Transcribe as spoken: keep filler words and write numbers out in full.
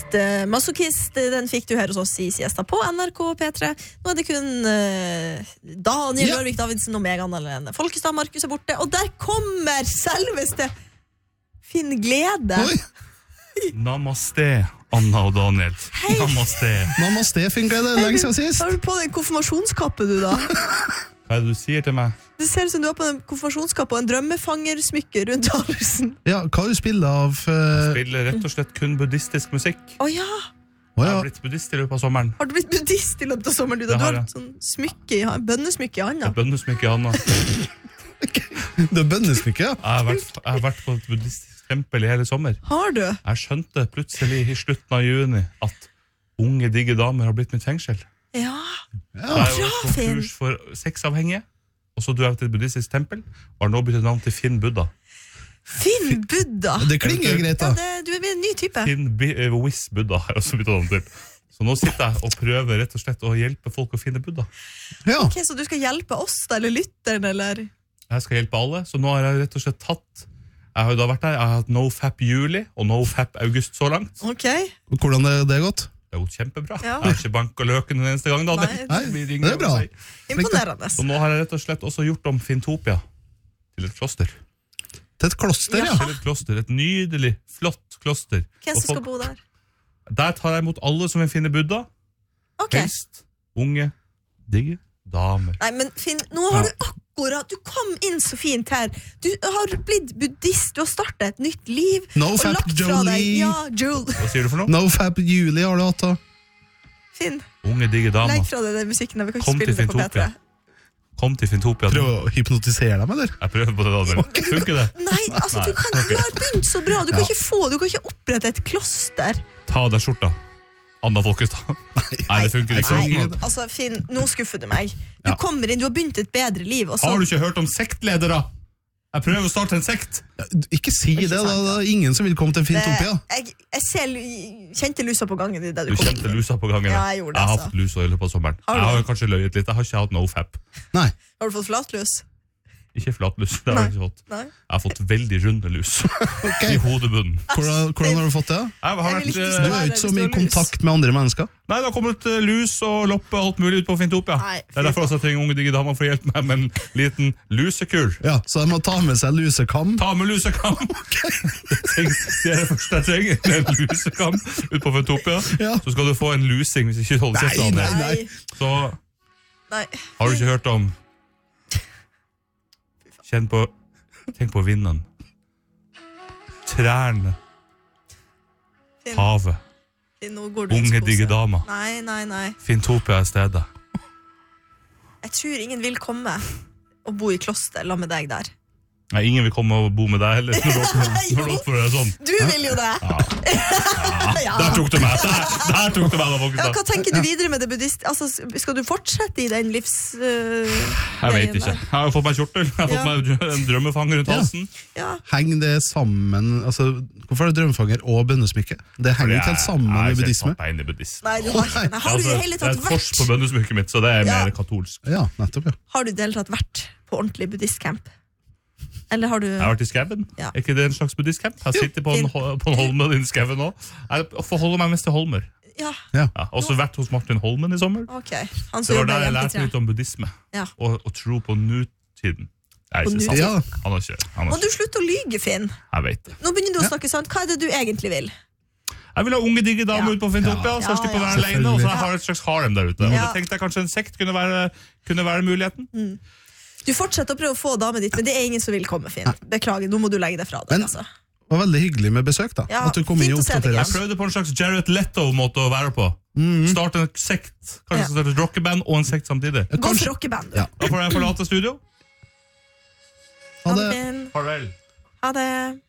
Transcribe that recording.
Sadist, uh, masochist, den fikk du her hos oss i siesta på N R K P tre. Nå er det kun uh, Daniel Rørvik ja. Davidsen og meg, Anna-Lene Folkestad. Markus er borte, og der kommer selveste Finn Glede. Oi. Namaste, Anna og Daniel. Hei. Namaste. Namaste, Finn Glede, lenge siden sist. Har du på deg konfirmasjonskappe du da? Hva er det du sier til meg? Det ser ut som du har på en konfirmasjonskappe og en drømmefangersmykke rundt halsen. Ja, hva har du spillet av? Uh... Jeg spiller rett og slett kun buddhistisk musikk. Å oh, ja. Oh, ja. Jeg har blitt buddhist i løpet av sommeren. Har du blitt buddhist i løpet av sommeren? Du, da? Du har et sånn smykke i, bønnesmykke i handa. Et bønnesmykke i handa. Det er bønnesmykke, ja. Jeg har, vært, jeg har vært på et buddhistisk tempel i hele sommer. Har du? Jeg skjønte plutselig i slutten av juni at unge, digge damer har blitt mitt fengsel. Ja, ja. Jeg har vært på kurs for sexavhengige, og så dro jeg til et buddhistisk tempel, og har nå byttet navn til Finn Buddha. Finn Buddha? Det klinger greit, da. Ja, det, du er en ny type. Finn uh, Wiss Buddha har jeg også byttet navn til. Så nå sitter jeg og prøver rett og slett å hjelpe folk å finne Buddha. Ja. Ok, så du skal hjelpe oss, da, eller lytteren, eller? Jeg skal hjelpe alle, så nå har jeg rett og slett tatt Jeg har jo da vært der, jeg har hatt NoFap juli og NoFap august så langt. Ok. Hvordan er det gått? Det er gått kjempebra. Ja. Jeg har ikke banket løken den eneste gang da. Nei, Nei, det er bra. Imponerende. Så nå har jeg rett og slett også gjort om Fintopia til et kloster. Til et kloster, ja. Til et kloster, et nydelig, flott kloster. Hvem som skal bo der? Der tar jeg imot alle som vil finne Buddha. Ok. Helst, unge, digge, damer. Nei, men Finn, nå har du akkurat, du kom inn så fint her. Du har blitt buddhist, du har startet et nytt liv. No og fap lagt fra deg, Jolie. ja, Joel. Hva sier du for noe? No Fap Juli har du hatt da. Finn, Unge, digge damer. legg fra deg den musikken, vi kan ikke Kom spille til det på P tre. Fintopia. Kom til Fintopia. Prøv å hypnotisere dem, eller? Jeg prøver på det, Daniel. Funker det? Nei, altså, du, kan, du har begynt så bra. Du kan Ja. ikke få, du kan ikke opprette et kloster. Ta av deg skjorta. Anna Folkestad. Nei, det funker ikke. Nei, altså, Finn, nå skuffer du meg. Du Ja. kommer inn, du har begynt et bedre liv. Og så, Har du ikke hørt om sektledere? Jeg prøver å starte en sekt. Ikke si det, da. Det er ingen som vil komme til det, Fintopia. jeg, jeg ser, kjente lusa på gangen i det du Du kom kjente inn. lusa på gangen. Ja, jeg gjorde det, Jeg har altså. fått lusa i løpet av sommeren. Har du? Jeg har kanskje løyet litt. Jeg har ikke hatt NoFap. Nei. Har du fått flatlus? Ikke flatlus. Det har jeg ikke fått. Nei. Jeg har fått veldig runde lus Ok. i hodebunnen. Hvordan, hvordan har du fått det? da? Jeg har Jeg vært, vil ikke eh, stå Du er jo ikke så mye i kontakt med andre mennesker. Nei, det har kommet eh, lus og loppe og alt mulig ut på Fintopia. Nei, Det er derfor også jeg trenger unge digge damer for å hjelpe meg med en liten lusekur. Ja, Så de må ta med seg lusekam. Ta med lusekam! Det trenger- det er det første jeg trenger. Det er en lusekam ut på Fintopia. Ja. Så skal du få en lusing hvis ikke du holder Nei, kjeft. nei, Daniel. nei. Så Nei. har du ikke hørt om Kjenn på Tenk på vinden. Trærne. Finn, Havet. Finn, nå går du i Unge, skose. digge damer. Nei, nei, nei. Fintopia er stedet. Jeg tror ingen vil komme og bo i kloster la med deg der. Nei, ingen vil komme og bo med deg heller. Når du oppfører- når du oppfører deg sånn. Du vil jo det! Ja. Der tok du meg! Der, der tok du meg, da, Ja, Folkestad. hva tenker du videre med det buddhist? Altså, skal du fortsette i den livs... øh, Jeg vet greien ikke. der? Jeg har fått meg kjortel. Jeg har Ja. fått meg en drømmefanger rundt Ja. halsen. Ja. Henger det sammen altså, Hvorfor er det drømmefanger og bønnesmykke? Det henger ikke helt sammen med buddhisme. Jeg er ikke buddhisme. Nei, du har ikke Nei, Har du i det hele det er tatt et kors på vært bønnesmykket mitt, så det er Ja. mer katolsk. Ja, nettopp, ja. Har du i det hele tatt vært på ordentlig buddhistcamp? Eller har du Jeg har vært i skauen. Ja. Er ikke det en slags buddhistcamp? Jeg Jo, sitter på en, fint. ho- på en holme i skauen nå. Jeg forholder meg mest til holmer. Ja, Jeg har også vært hos Martin Holmen i sommer. ok. Han Det som var jobber der i jeg M P lærte tre. litt om buddhisme. Ja. Og, og tro på nutiden. Det er På ikke sant. Ja. Han har ikke, han har Må du ikke. slutte å lyge, Finn? Jeg vet det. Nå begynner du å snakke sant. Hva er det du egentlig vil? Jeg vil ha unge, digge damer Ja. ut på Fintopia, så jeg Ja, slipper å ja. være alene, og så Selvfølgelig. jeg har et slags harem der ute. Og Ja. det tenkte jeg kanskje en sekt kunne være, kunne være muligheten. Du fortsetter å prøve å få damen ditt, men det er ingen som vil komme, Finn. Beklager, nå må du legge deg fra deg. Men- Altså. Det var veldig hyggelig med besøk, da. Ja, At du kom inn fint og å se deg oppdaterer igjen. oss. Jeg prøvde på en slags Jared Leto-måte å være på. Starte en sekt, kanskje Ja. starte et rockeband og en sekt samtidig. Gå Kanskje- for rockeband, du. Ja. Da får jeg forlate studio. Ha Ha det. det, Finn. Farvel. Ha det.